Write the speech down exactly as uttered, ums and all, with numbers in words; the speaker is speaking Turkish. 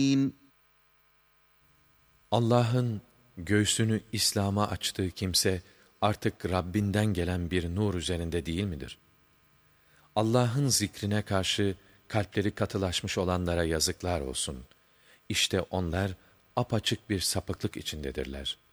Allah'ın göğsünü İslam'a açtığı kimse artık Rabbinden gelen bir nur üzerinde değil midir? Allah'ın zikrine karşı kalpleri katılaşmış olanlara yazıklar olsun. İşte onlar apaçık bir sapıklık içindedirler.